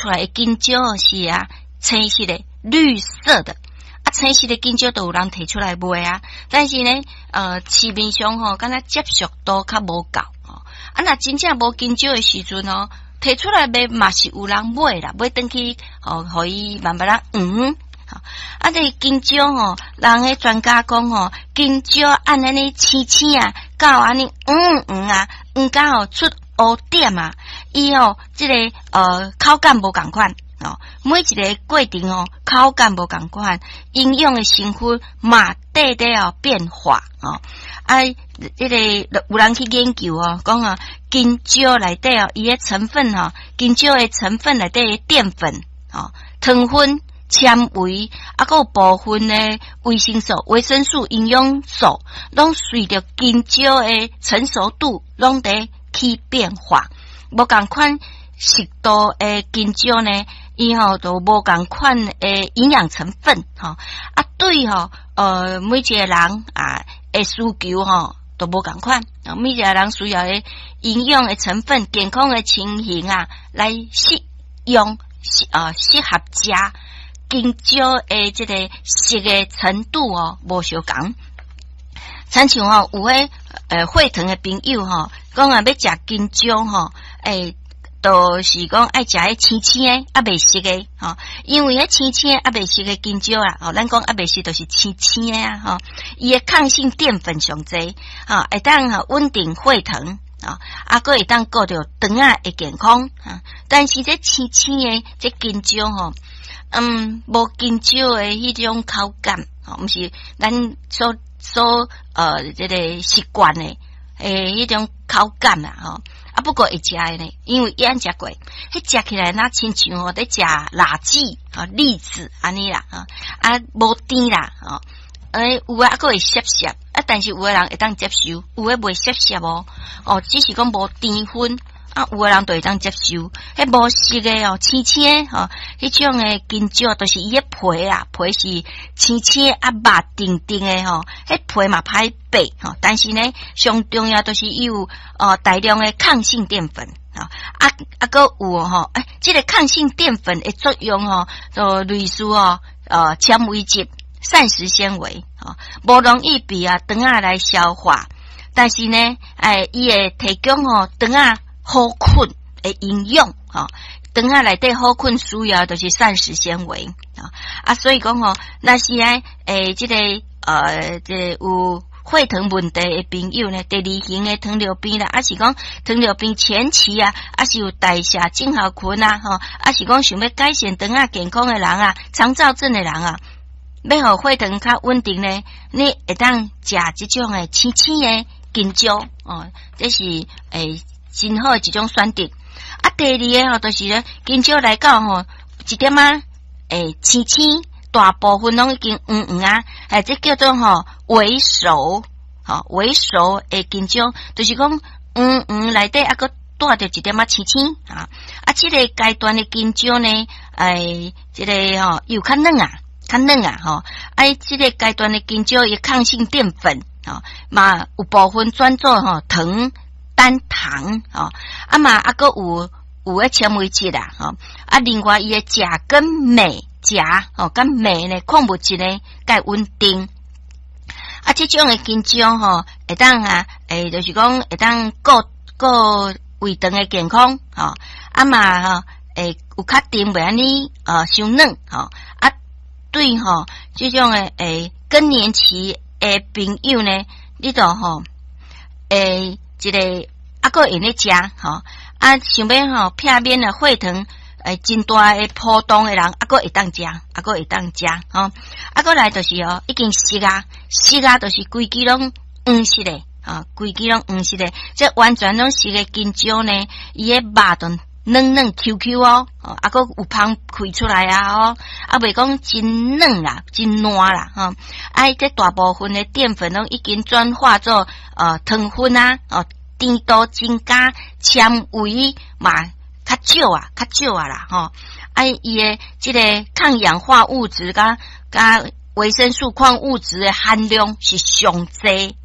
出来的金蕉是啊，青色的、绿色的。啊，青色的金蕉都有人摕出来卖啊，但是呢，市面上吼，敢若接受度较无够哦。啊，若真正无金蕉的时阵哦，摕出来卖嘛是有人买啦，买登去哦，互伊慢慢啊，这金蕉吼，人诶专家讲吼，金蕉按安尼青青啊，到安尼啊，到吼出乌点啊，伊吼这个口感无共款。哦，每一个过程哦，口感无共款，营养的成分嘛变化哦。这个有人去研究哦，讲啊，金蕉内底哦，伊的成分哦，金蕉的成分内底淀粉哦、糖分、纤维，啊，还有部分的维生素、维生素、营养素，拢随着金蕉的成熟度，拢在去变化，无共款。适度诶金蕉呢，伊吼都无共款诶营养成分吼，啊对吼每一个人啊诶需求吼都无共款，每一个人需要诶营养诶成分、健康诶情形啊来适用适合食金蕉诶这个食诶程度哦无相共。亲像吼有诶血糖诶朋友吼，讲啊要食金蕉吼都是讲爱食迄青青诶，啊未熟诶，吼，因为迄青青诶啊未熟诶金蕉啊，咱讲啊未熟就是青青诶啊，吼，伊诶抗性淀粉上济，会当稳定血糖，还会当顾着肠仔诶健康，但是这青青诶这金蕉吼，无金蕉诶迄种口感，毋是咱所这个习惯诶迄种口感啊，吼。啊，不过会食诶呢，因为伊安食过，迄食起来那亲像吼在食垃圾栗子安尼啦，无甜啦，有啊，还会涩涩，但是有诶人会当接受，有诶袂涩涩只是讲无甜分，有诶人就会当接受，迄无熟诶青青诶迄种诶金蕉都是伊诶皮啦，皮是青青肉定定诶迄皮嘛歹白但是呢，上重要都是有大量诶抗性淀粉还有这个抗性淀粉的作用就类似纤维质、膳食纤维无容易被肠仔来消化，但是呢，伊会提供肠仔好困的营养肠仔内底好困需要就是膳食纤维所以讲那是这个这有血糖问题的朋友呢，第二型的糖尿病啦，是讲糖尿病前期是有代谢症候群是讲想要改善肠仔健康的人肠躁症的人要互血糖较稳定呢，你会当食这种的青青的金蕉这是真好的一种选择。第二个就是咧金蕉来讲一点青青。大部分拢已经这叫做微熟微熟的金蕉，就是讲内底还佫带着一点青青这个阶段的金蕉呢，这个又较嫩这个阶段的金蕉有抗性淀粉嘛有部分转做糖单糖嘛还佫有诶纤维质另外伊诶钾跟镁。跟镁呢矿物质呢该稳定这种的金蕉会当就是讲会当顾胃肠的健康嘛有较甜袂安尼伤嫩对这种的更年期的朋友呢，你就这个还佫会咧食想要片面的血糖真大的波动的人，还佫会当食，还佫来就是已经熟就是规支拢黄色的规支拢黄色的，这完全拢熟的金蕉呢，伊的肉都嫩嫩 QQ 还佫有芳开出来袂讲真嫩啦，真烂啦这大部分的淀粉拢已经转化做糖分甜度增加，纤维嘛。较少啦伊的这个抗氧化物质甲维生素矿物质的含量是上济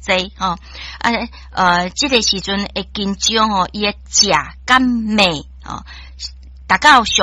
这个时阵的金蕉伊的钾跟镁大家有